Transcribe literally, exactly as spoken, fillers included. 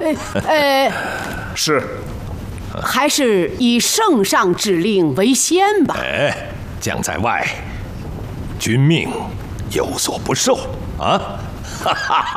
呃， 是， 还是以圣上之令为先吧。 哎，将在外，君命有所不受啊！哈哈哈。